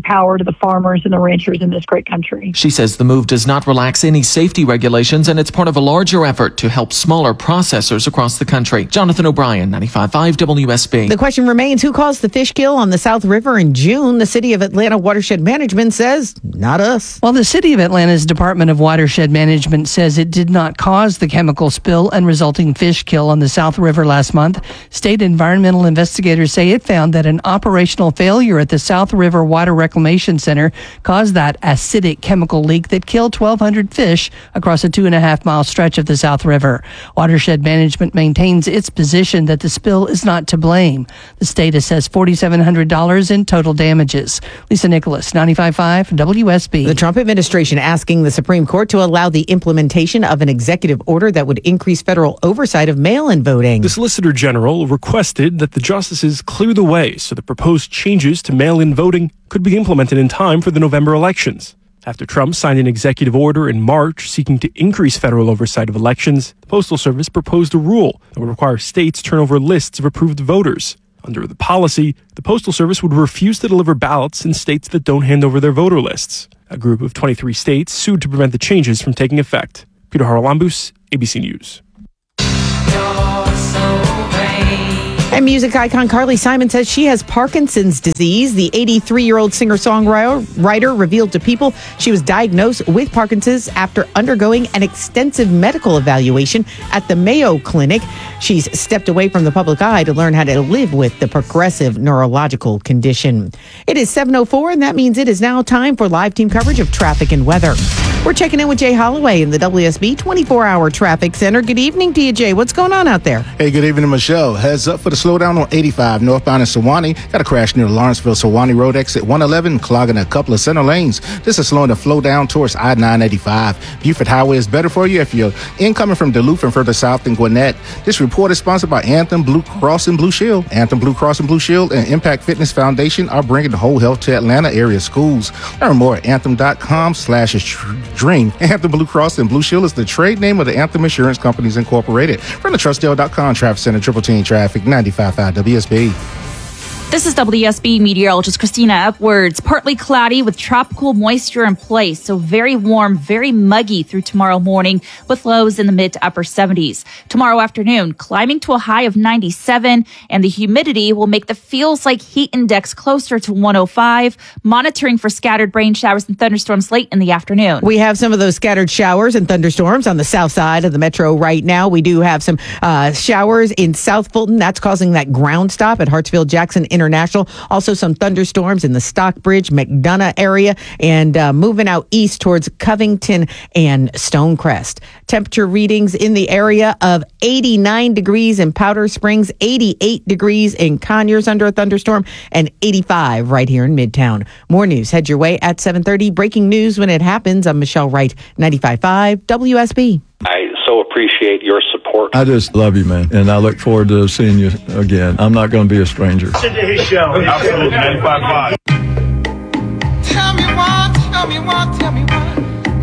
power to the farmers and the ranchers in this great country. She says the move does not relax any safety regulations, and it's part of a larger effort to help smaller processors across the country. Jonathan O'Brien, ninety-five point five W S B. The question remains, who caused the fish kill on the South River in June? The City of Atlanta Watershed Management says, not us. Well, the City of Atlanta's Department of Watershed Management says it did not cause the chemical spill and resulting fish kill on the South River last month. State environmental investigators say it found that an operational failure at the South River Water Reclamation Center caused that acidic chemical leak that killed twelve hundred fish across a two and a half mile stretch of the South River. Watershed Management maintains its position that the spill is not to blame. The state assessed four thousand seven hundred dollars in total damages. Lisa Nicholas, ninety-five point five W S B. The Trump administration asking the Supreme Court to allow the implementation of an executive order that would increase federal oversight of mail-in voting. The Solicitor General requested that the justices clear the way so the proposed changes to mail-in voting could be implemented in time for the November elections. After Trump signed an executive order in March seeking to increase federal oversight of elections, the Postal Service proposed a rule that would require states turn over lists of approved voters. Under the policy, the Postal Service would refuse to deliver ballots in states that don't hand over their voter lists. A group of twenty-three states sued to prevent the changes from taking effect. Peter Haralambous, A B C News. And music icon Carly Simon says she has Parkinson's disease. The eighty-three-year-old singer-songwriter revealed to People she was diagnosed with Parkinson's after undergoing an extensive medical evaluation at the Mayo Clinic. She's stepped away from the public eye to learn how to live with the progressive neurological condition. It is seven oh four, and that means it is now time for live team coverage of traffic and weather. We're checking in with Jay Holloway in the W S B twenty-four hour Traffic Center. Good evening to you, Jay. What's going on out there? Hey, good evening, Michelle. Heads up for the slowdown on eighty-five northbound in Sewanee. Got a crash near Lawrenceville Sewanee Road exit one eleven, clogging a couple of center lanes. This is slowing the flow down towards I nine eighty-five. Buford Highway is better for you if you're incoming from Duluth and further south than Gwinnett. This report is sponsored by Anthem Blue Cross and Blue Shield. Anthem Blue Cross and Blue Shield and Impact Fitness Foundation are bringing the whole health to Atlanta area schools. Learn more at anthem.com slash dream. Anthem Blue Cross and Blue Shield is the trade name of the Anthem Insurance Companies Incorporated. From the Trustdale dot com Traffic Center, Triple Team Traffic, ninety-five point five W S B. This is W S B meteorologist Christina Upwards. Partly cloudy with tropical moisture in place, so very warm, very muggy through tomorrow morning with lows in the mid to upper seventies. Tomorrow afternoon, climbing to a high of ninety-seven, and the humidity will make the feels like heat index closer to one oh five, monitoring for scattered rain showers and thunderstorms late in the afternoon. We have some of those scattered showers and thunderstorms on the south side of the metro right now. We do have some uh, showers in South Fulton. That's causing that ground stop at Hartsfield-Jackson International. Also some thunderstorms in the Stockbridge, McDonough area, and uh, moving out east towards Covington and Stonecrest. Temperature readings in the area of eighty-nine degrees in Powder Springs, eighty-eight degrees in Conyers under a thunderstorm, and eighty-five right here in Midtown. More news head your way at seven thirty. Breaking news when it happens. I'm Michelle Wright, ninety-five point five W S B. I so appreciate your support. I just love you, man, and I look forward to seeing you again. I'm not going to be a stranger. Today's show. Absolutely. ninety-five point five. Tell me why, tell me why, tell me why.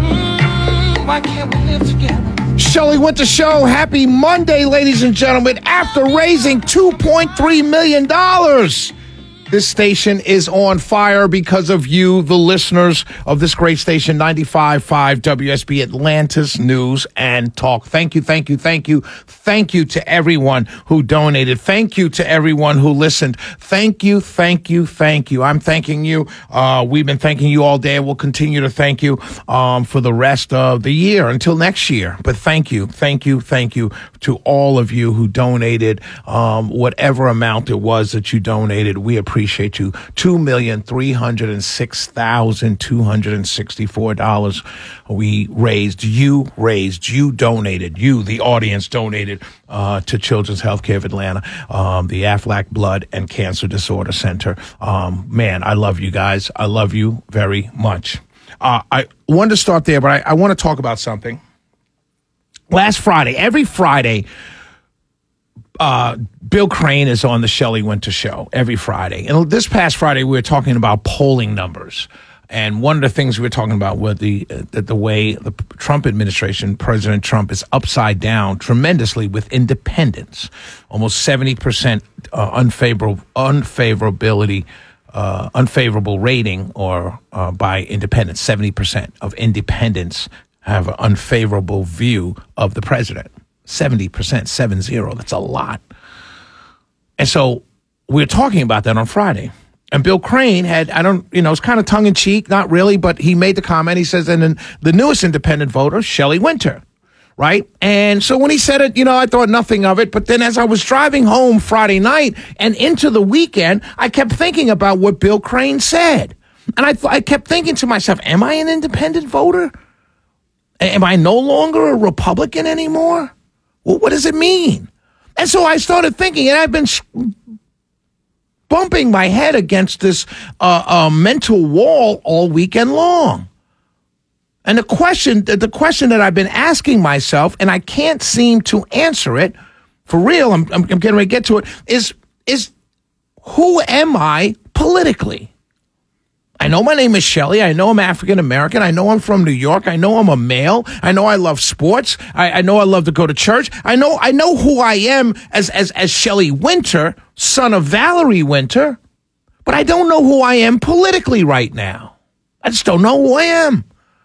Mm, why can't we live together? Shelley Winter Show. Happy Monday, ladies and gentlemen. After raising two point three million dollars. This station is on fire because of you, the listeners of this great station, ninety-five point five W S B, Atlanta's News and Talk. Thank you, thank you, thank you. Thank you to everyone who donated. Thank you to everyone who listened. Thank you, thank you, thank you. I'm thanking you. Uh, we've been thanking you all day, and we'll continue to thank you um, for the rest of the year until next year. But thank you, thank you, thank you to all of you who donated um, whatever amount it was that you donated. We appreciate Appreciate you. two million three hundred six thousand two hundred sixty-four dollars we raised. You raised. You donated. You, the audience, donated uh, to Children's Healthcare of Atlanta, um, the Aflac Blood and Cancer Disorder Center. Um, man, I love you guys. I love you very much. Uh, I wanted to start there, but I, I want to talk about something. Last Friday, every Friday, Uh, Bill Crane is on the Shelley Winter Show every Friday. And this past Friday, we were talking about polling numbers. And one of the things we were talking about was the, uh, that the way the Trump administration, President Trump, is upside down tremendously with independents. Almost seventy percent uh, unfavorable, unfavorability uh, unfavorable rating or uh, by independents. seventy percent of independents have an unfavorable view of the president. seventy percent, seven zero. That's a lot. And so we were talking about that on Friday. And Bill Crane had, I don't, you know, it's kind of tongue in cheek, not really, but he made the comment. He says, and then the newest independent voter, Shelley Winter, right? And so when he said it, you know, I thought nothing of it. But then as I was driving home Friday night and into the weekend, I kept thinking about what Bill Crane said. And I, th- I kept thinking to myself, am I an independent voter? Am I no longer a Republican anymore? Well, what does it mean? And so I started thinking, and I've been sh- bumping my head against this uh, uh, mental wall all weekend long. And the question, the question that I've been asking myself, and I can't seem to answer it, for real, I'm, I'm, I'm getting ready to get to it, is, is who am I politically? I know my name is Shelley. I know I'm African-American. I know I'm from New York. I know I'm a male. I know I love sports. I, I know I love to go to church. I know I know who I am as, as, as Shelley Winter, son of Valerie Winter, but I don't know who I am politically right now. I just don't know who I am.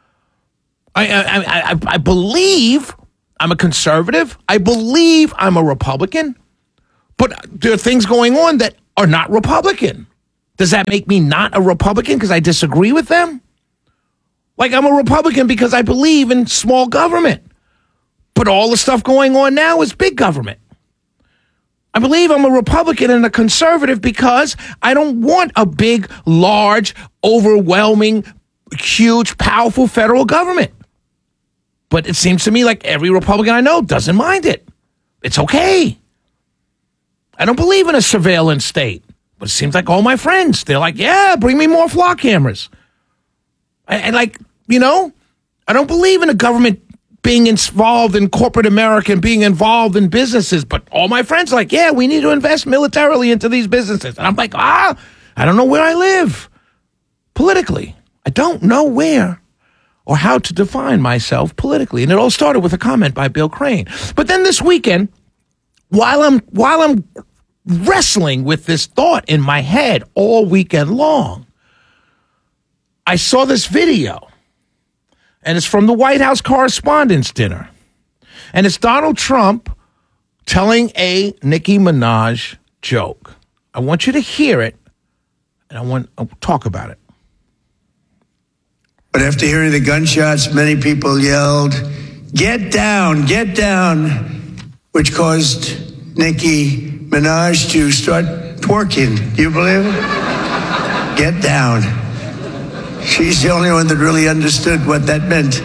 I, I, I, I believe I'm a conservative. I believe I'm a Republican, but there are things going on that are not Republican. Does that make me not a Republican because I disagree with them? Like, I'm a Republican because I believe in small government. But all the stuff going on now is big government. I believe I'm a Republican and a conservative because I don't want a big, large, overwhelming, huge, powerful federal government. But it seems to me like every Republican I know doesn't mind it. It's okay. I don't believe in a surveillance state. But it seems like all my friends, they're like, yeah, bring me more flock cameras. And, and like, you know, I don't believe in a government being involved in corporate America and being involved in businesses. But all my friends are like, yeah, we need to invest militarily into these businesses. And I'm like, ah, I don't know where I live politically. I don't know where or how to define myself politically. And it all started with a comment by Bill Crane. But then this weekend, while I'm while I'm wrestling with this thought in my head all weekend long, I saw this video, and it's from the White House Correspondents' Dinner, and it's Donald Trump telling a Nicki Minaj joke. I want you to hear it, and I want to talk about it. But after hearing the gunshots, many people yelled, "Get down, get down," which caused Nicki Minaj to start twerking. Do you believe it? Get down. She's the only one that really understood what that meant.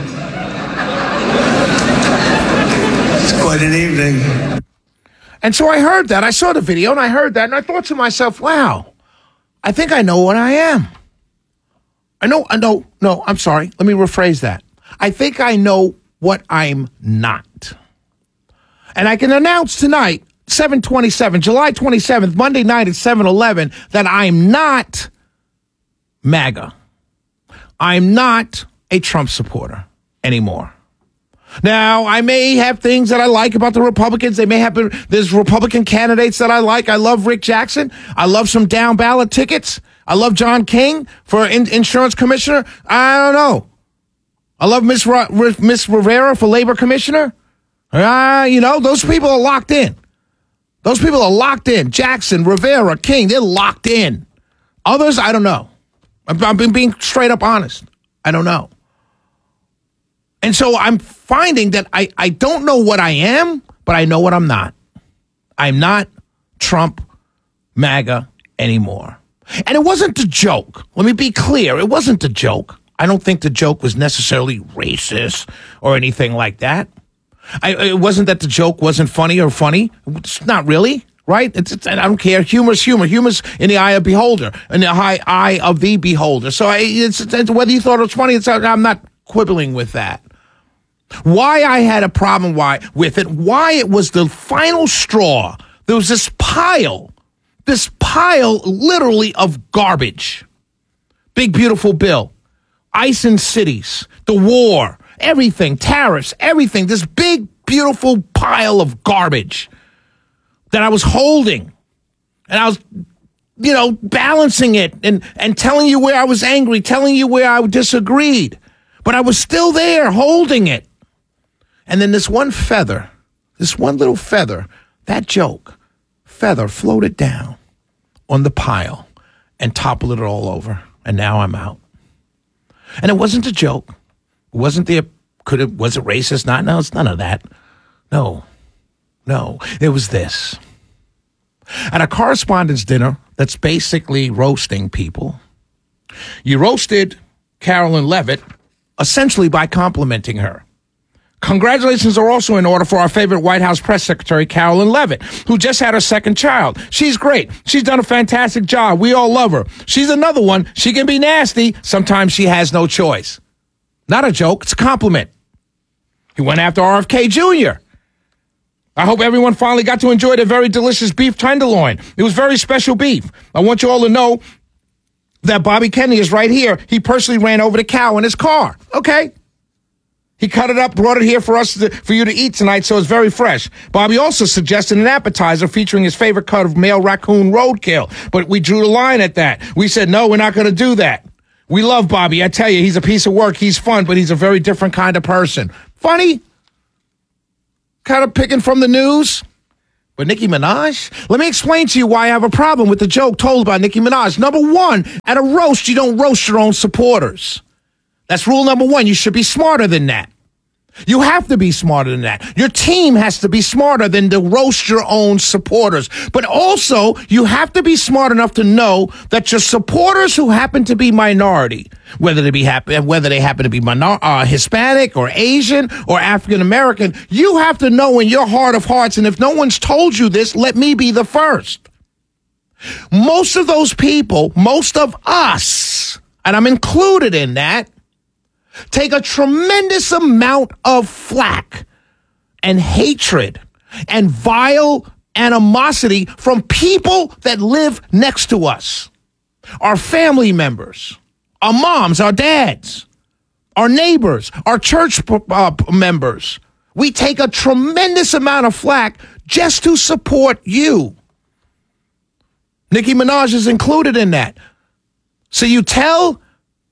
It's quite an evening. And so I heard that. I saw the video and I heard that and I thought to myself, wow, I think I know what I am. I know, I know, no, I'm sorry. Let me rephrase that. I think I know what I'm not. And I can announce tonight, seven twenty-seven, July twenty-seventh, Monday night at seven eleven, that I'm not MAGA. I'm not a Trump supporter anymore. Now, I may have things that I like about the Republicans. They may have, there's Republican candidates that I like. I love Rick Jackson. I love some down ballot tickets. I love John King for in, insurance commissioner. I don't know. I love Miss Ra- Miss Rivera for labor commissioner. Uh, you know, those people are locked in. Those people are locked in. Jackson, Rivera, King, they're locked in. Others, I don't know. I'm, I'm being straight up honest. I don't know. And so I'm finding that I, I don't know what I am, but I know what I'm not. I'm not Trump MAGA anymore. And it wasn't a joke. Let me be clear. It wasn't a joke. I don't think the joke was necessarily racist or anything like that. I, it wasn't that the joke wasn't funny or funny. It's not really, right? It's, it's, I don't care. Humor's humor. Humor's in the eye of the beholder, in the eye, eye of the beholder. So I, it's, it's, whether you thought it was funny, it's, I'm not quibbling with that. Why I had a problem why with it, why it was the final straw. There was this pile, this pile literally of garbage. Big, beautiful bill. Ice in cities, the war, everything, tariffs, everything. This big, beautiful pile of garbage that I was holding. And I was you know, balancing it and, and telling you where I was angry, telling you where I disagreed. But I was still there holding it. And then this one feather, this one little feather, that joke, feather floated down on the pile and toppled it all over. And now I'm out. And it wasn't a joke. It wasn't the, could it, was it racist? Not, no, it's none of that. No, no, it was this. At a correspondence dinner that's basically roasting people, you roasted Carolyn Levitt essentially by complimenting her. Congratulations are also in order for our favorite White House press secretary, Carolyn Levitt, who just had her second child. She's great. She's done a fantastic job. We all love her. She's another one. She can be nasty. Sometimes she has no choice. Not a joke. It's a compliment. He went after R F K Junior I hope everyone finally got to enjoy the very delicious beef tenderloin. It was very special beef. I want you all to know that Bobby Kennedy is right here. He personally ran over the cow in his car. Okay. He cut it up, brought it here for us to, for you to eat tonight, so it's very fresh. Bobby also suggested an appetizer featuring his favorite cut of male raccoon roadkill, but we drew the line at that. We said, no, we're not going to do that. We love Bobby. I tell you, he's a piece of work. He's fun, but he's a very different kind of person. Funny? Kind of picking from the news. But Nicki Minaj? Let me explain to you why I have a problem with the joke told by Nicki Minaj. Number one, at a roast, you don't roast your own supporters. That's rule number one. You should be smarter than that. You have to be smarter than that. Your team has to be smarter than to roast your own supporters. But also, you have to be smart enough to know that your supporters who happen to be minority, whether they be happen, whether they happen to be minor, uh, Hispanic or Asian or African American, you have to know in your heart of hearts. And if no one's told you this, let me be the first. Most of those people, most of us, and I'm included in that, take a tremendous amount of flack and hatred and vile animosity from people that live next to us. Our family members, our moms, our dads, our neighbors, our church uh, members. We take a tremendous amount of flack just to support you. Nicki Minaj is included in that. So you tell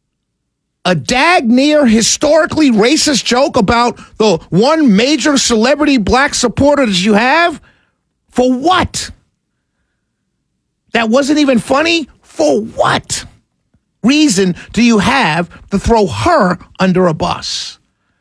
a dag near historically racist joke about the one major celebrity black supporter that you have? For what? That wasn't even funny? For what reason do you have to throw her under a bus?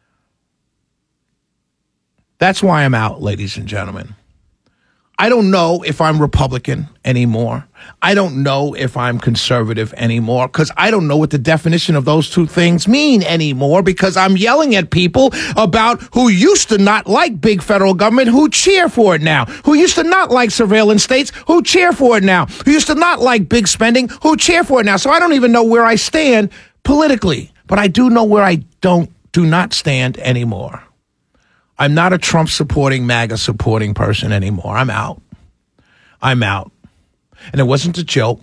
That's why I'm out, ladies and gentlemen. I don't know if I'm Republican anymore. I don't know if I'm conservative anymore because I don't know what the definition of those two things mean anymore because I'm yelling at people about who used to not like big federal government who cheer for it now, who used to not like surveillance states who cheer for it now, who used to not like big spending who cheer for it now. So I don't even know where I stand politically, but I do know where I don't do not stand anymore. I'm not a Trump supporting, MAGA supporting person anymore. I'm out. I'm out. And it wasn't a joke.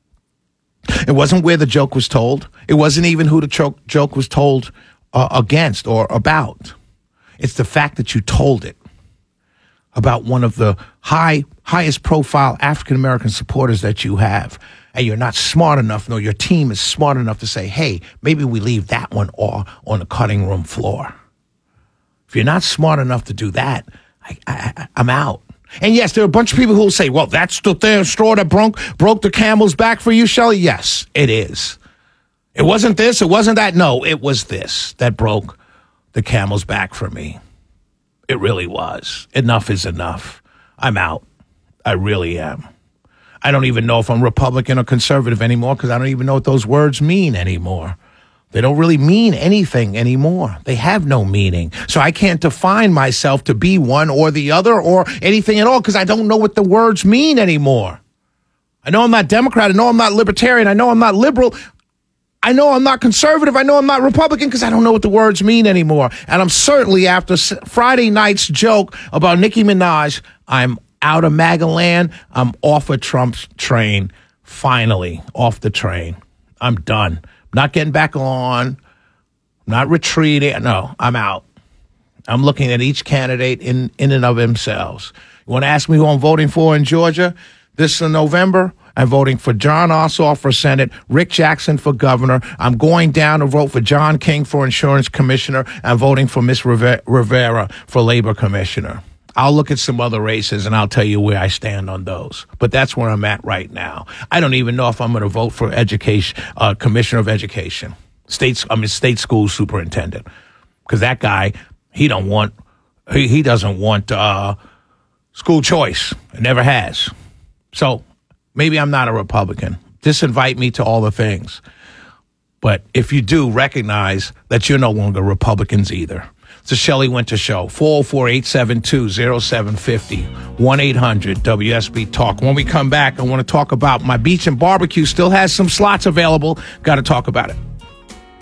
It wasn't where the joke was told. It wasn't even who the cho- joke was told uh, against or about. It's the fact that you told it about one of the high, highest profile African-American supporters that you have. And you're not smart enough, nor your team is smart enough to say, hey, maybe we leave that one or on the cutting room floor. If you're not smart enough to do that, I, I, I'm out. And yes, there are a bunch of people who will say, well, that's the thing, straw that broke, broke the camel's back for you, Shelley. Yes, it is. It wasn't this. It wasn't that. No, it was this that broke the camel's back for me. It really was. Enough is enough. I'm out. I really am. I don't even know if I'm Republican or conservative anymore because I don't even know what those words mean anymore. They don't really mean anything anymore. They have no meaning. So I can't define myself to be one or the other or anything at all because I don't know what the words mean anymore. I know I'm not Democrat. I know I'm not libertarian. I know I'm not liberal. I know I'm not conservative. I know I'm not Republican because I don't know what the words mean anymore. And I'm certainly, after Friday night's joke about Nicki Minaj, I'm out of MAGA land. I'm off of Trump's train. Finally, off the train. I'm done. Not getting back on, not retreating. No, I'm out. I'm looking at each candidate in, in and of themselves. You want to ask me who I'm voting for in Georgia this November? I'm voting for John Ossoff for Senate, Rick Jackson for governor. I'm going down to vote for John King for insurance commissioner. I'm voting for Miss Rive- Rivera for labor commissioner. I'll look at some other races and I'll tell you where I stand on those. But that's where I'm at right now. I don't even know if I'm going to vote for education, uh, commissioner of education, states. I mean, state school superintendent, because that guy, he don't want, he, he doesn't want uh, school choice. It never has. So maybe I'm not a Republican. Disinvite me to all the things. But if you do, recognize that you're no longer Republicans either. It's the Shelley Winter Show, four oh four, eight seven two, oh seven five oh, one eight hundred W S B Talk. When we come back, I want to talk about my beach and barbecue. Still has some slots available. Got to talk about it.